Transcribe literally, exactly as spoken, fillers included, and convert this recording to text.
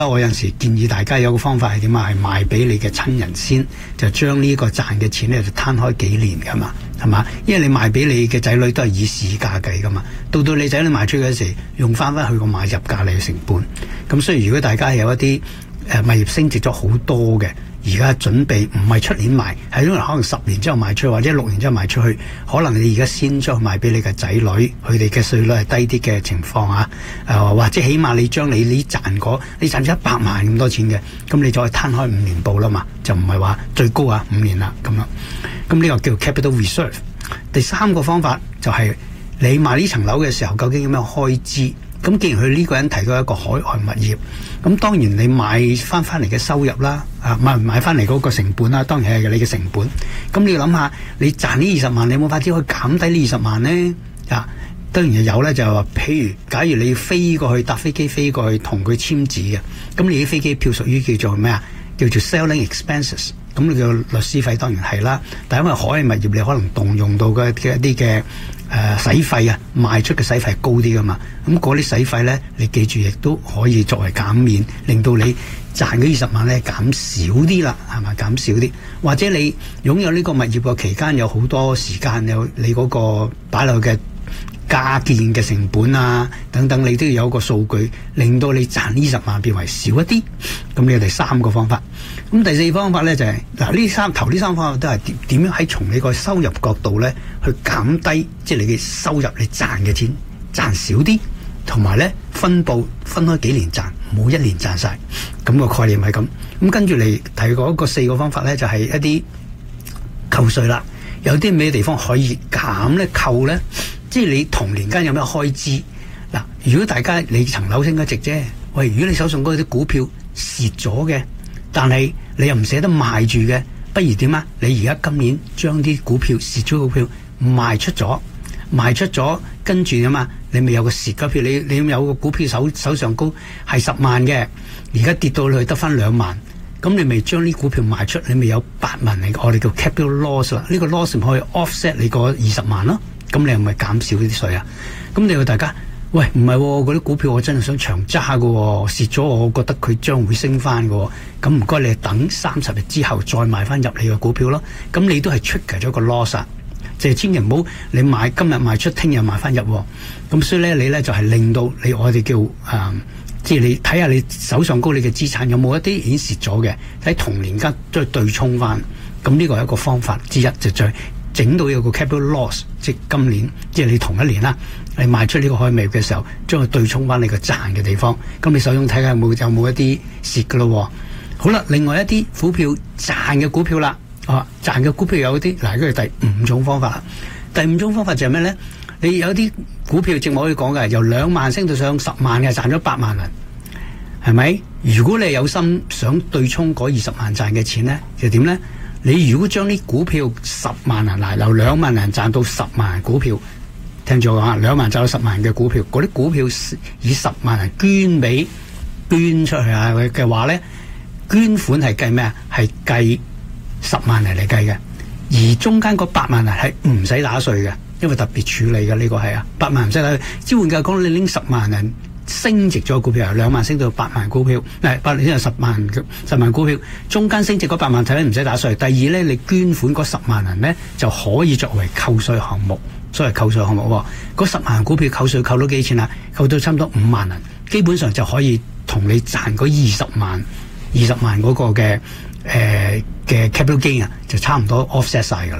我有陣時建議大家有個方法係點啊？係賣俾你嘅親人先，就將呢個賺嘅錢咧就攤開幾年噶嘛，係嘛？因為你賣俾你嘅仔女都係以市價計噶嘛，到到你仔女賣出去嗰時，用翻翻去個買入價嚟嘅成本。咁所以如果大家有一啲誒、呃、物業升值咗好多嘅，而家準備唔係出年賣，係因為可能十年之後賣出去，或者六年之後賣出去，可能你而家先將賣俾你嘅仔女，佢哋嘅稅率係低啲嘅情況啊，誒、呃、或者起碼你將你呢賺嗰你賺咗一百萬咁多錢嘅，咁你再攤開五年報啦嘛，就唔係話最高啊五年啦咁樣。咁呢個叫 capital reserve。第三個方法就係你買呢層樓嘅時候，究竟有咩開支？咁既然佢呢個人提到一個海外物業，咁當然你買翻翻嚟嘅收入啦，啊買買翻嚟嗰個成本啦，當然係你嘅成本。咁你要諗下，你賺呢二十萬，你有冇法子可以減低呢二十萬呢？啊，當然有咧，就係話，譬如假如你飛過去搭飛機飛過去同佢簽字嘅，咁你啲飛機票屬於叫做咩啊？叫做 selling expenses。咁你嘅律師費當然係啦，但係因為海外物業你可能動用到嘅嘅一啲嘅誒使費啊，賣出嘅使費高啲噶嘛，咁嗰啲使費咧，你記住亦都可以作為減免，令到你賺嗰二十萬咧減少啲啦，係咪？減少啲，或者你擁有呢個物業嘅期間有好多時間，有你嗰個擺落嘅加建嘅成本啊等等，你都要有個數據，令到你賺呢十萬變為少一啲。咁呢個第三個方法。咁第四方法咧就係嗱，呢三頭呢三方法都係點點樣喺從你個收入角度咧去減低，即係你嘅收入你賺嘅錢賺少啲，同埋咧分佈分開幾年賺，唔好一年賺晒。咁個概念係咁。咁跟住嚟提過一個四個方法咧，就係一啲扣稅啦。有啲咩地方可以減咧扣咧？即係你同年間有咩開支嗱？如果大家你層樓升咗值啫，喂，如果你手上嗰啲股票蝕咗嘅，但係你又唔捨得賣住嘅，不如點啊？你而家今年將啲股票蝕咗股票賣出咗，賣出咗，跟住啊嘛，你咪有個蝕股票，你你有個股票手手上高係十萬嘅，而家跌到去得翻兩萬，咁你咪將啲股票賣出，你咪有八萬嚟，我哋叫 capital loss 啦。呢個 loss 咪可以 offset 你個二十萬咯。咁你係咪減少啲稅啊？咁你話大家，喂，唔係嗰啲股票我真係想長揸嘅，蝕咗我覺得佢將會升翻嘅，咁唔該你等三十日之後再買翻入你嘅股票咯。咁你都係 trigger 咗個 loss 啊，即係千祈唔好你買今日賣出，聽日買翻入。咁所以咧，你咧就係、是、令到你我哋叫誒、呃，即係你睇下你手上高你嘅資產有冇一啲已經蝕咗嘅，喺同年間再對沖翻。咁呢個係一個方法之一，就再整到有個 capital loss， 即係今年，即係你同一年啦，你賣出呢個海外嘅時候，將佢對沖翻你個賺嘅地方。咁你手中睇下有冇有冇一啲蝕㗎咯？好啦，另外一啲股票賺嘅股票啦，啊賺嘅股票有啲嗱，跟住第五種方法啦。第五種方法就係咩咧？你有啲股票正我可以講嘅，由兩萬升到上十萬嘅，賺咗八萬啊，係咪？如果你有心想對沖嗰二十萬賺嘅錢咧，就點咧？你如果將啲股票十萬人嗱，由兩萬人賺到十萬人股票，聽住我講啊，兩萬賺到十萬嘅股票，嗰啲股票以十萬人捐俾捐出去啊嘅話咧，捐款係計咩啊？係計十萬人嚟計嘅，而中間嗰八萬人係唔使打稅嘅，因為特別處理嘅呢個係啊，八萬唔使打稅。即係換句話講，你拎十萬人升值咗股票，由兩萬升到八萬股票，誒八年先有十萬十萬股票，中間升值嗰八萬睇咧唔使打稅。第二咧，你捐款嗰十萬人咧就可以作為扣稅項目，所謂扣稅項目。嗰十萬股票扣稅扣到幾錢啊？扣到差唔多五萬人，基本上就可以同你賺嗰二十萬二十萬嗰個嘅誒嘅 capital gain 啊，就差唔多 offset 晒㗎啦。